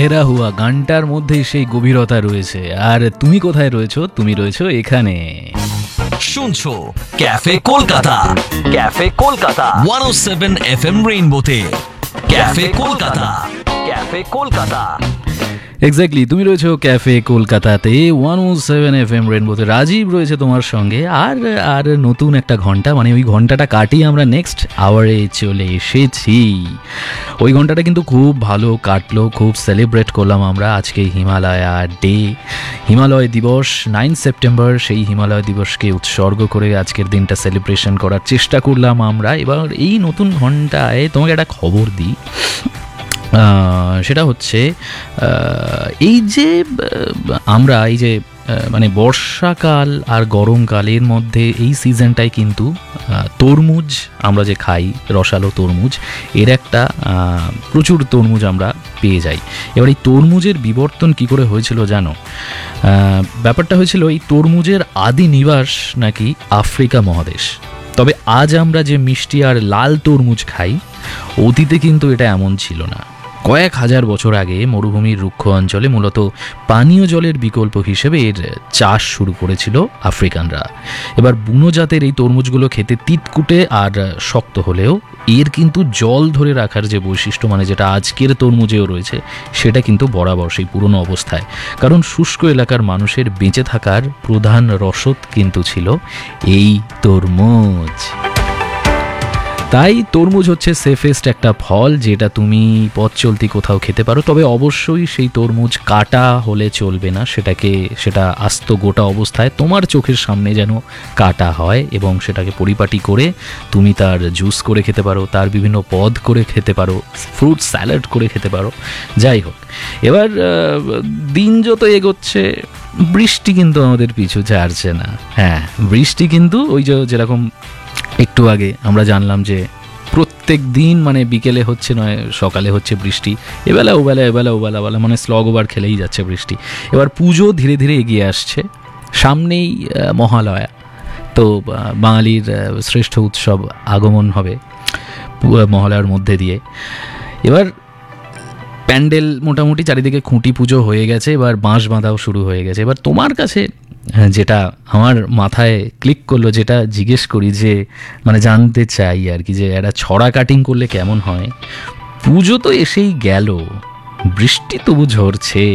এরা হুয়া গানটার মধ্যেই সেই গভীরতা রয়েছে। আর তুমি কোথায় রয়েছো? তুমি রয়েছো এখানে। শুনছো cafe Kolkata, cafe Kolkata 107 FM রেইনবোতে। Cafe Kolkata, cafe Kolkata. Exactly, তুমি রয়েছো ক্যাফে কলকাতাতে 107 FM রেইনবোতে। রাজীব রয়েছে তোমার সঙ্গে। আর আর নতুন একটা ঘন্টা, মানে ওই ঘন্টাটা কাটিয়ে আমরা নেক্সট আওয়ারে চলে এসেছি। ওই ঘন্টাটা কিন্তু খুব ভালো কাটলো, খুব সেলিব্রেট করলাম আমরা আজকে হিমালয়া ডে, হিমালয় দিবস 9 সেপ্টেম্বর। সেই হিমালয় দিবসকে উৎসর্গ করে আজকের দিনটা সেলিব্রেশন করার চেষ্টা করলাম আমরা। এবার এই নতুন ঘন্টায় তোমাকে একটা খবর দিই, সেটা হচ্ছে এই যে আমরা এই যে মানে বর্ষাকাল আর গরমকালের মধ্যে এই সিজনটায় কিন্তু তরমুজ আমরা যে খাই, রসালো তরমুজ, এর একটা প্রচুর তরমুজ আমরা পেয়ে যাই। এবার এই তরমুজের বিবর্তন কি করে হয়েছিল জানো? ব্যাপারটা হয়েছিল এই তরমুজের আদি নিবাস নাকি আফ্রিকা মহাদেশ। তবে আজ আমরা যে মিষ্টি আর লাল তরমুজ খাই, অতীতে কিন্তু এটা এমন ছিল না। কয়েক হাজার বছর আগে মরুভূমির রুক্ষ অঞ্চলে মূলত পানীয় জলের বিকল্প হিসেবে এর চাষ শুরু করেছিল আফ্রিকানরা। এবার বুনো জাতের এই তরমুজগুলো খেতে তিতকুটে আর শক্ত হলেও এর কিন্তু জল ধরে রাখার যে বৈশিষ্ট্য, মানে যেটা আজকের তরমুজেও রয়েছে, সেটা কিন্তু বরাবর সেই পুরনো অবস্থায়। কারণ শুষ্ক এলাকার মানুষের বেঁচে থাকার প্রধান রসদ কিন্তু ছিল এই তরমুজ। তাই তরমুজ হচ্ছে সেফেস্ট একটা ফল যেটা তুমি পথ চলতি কোথাও খেতে পারো। তবে অবশ্যই সেই তরমুজ কাটা হলে চলবে না, সেটা আস্ত গোটা অবস্থায় তোমার চোখের সামনে যেন কাটা হয়, এবং সেটাকে পরিপাটি করে তুমি তার জুস করে খেতে পারো, তার বিভিন্ন পদ করে খেতে পারো, ফ্রুট স্যালাড করে খেতে পারো। যাই হোক, এবার দিন যত এগোচ্ছে বৃষ্টি কিন্তু আমাদের পিছু ছাড়ছে না। হ্যাঁ, বৃষ্টি কিন্তু ওই যেরকম একটু আগে আমরা জানলাম যে প্রত্যেক দিন মানে বিকেলে হচ্ছে নয় সকালে হচ্ছে বৃষ্টি, এবেলা ওবেলা মানে স্লগ ওভার খেলেই যাচ্ছে বৃষ্টি। এবার পুজো ধীরে ধীরে এগিয়ে আসছে, সামনেই মহালয়া, তো বাঙালির শ্রেষ্ঠ উৎসব আগমন হবে মহালয়ার মধ্যে দিয়ে। এবার প্যান্ডেল মোটামুটি চারিদিকে খুঁটি পুজো হয়ে গেছে, এবার বাঁশ বাঁধাও শুরু হয়ে গেছে। এবার তোমার কাছে যেটা আমার মাথায় ক্লিক করলো, যেটা জিজ্ঞেস করি, যে মানে জানতে চাই আর কি, যে একটা ছড়া কাটিং করলে কেমন হয়। পুজো তো এসেই গেল, বৃষ্টি তবু ঝরছে,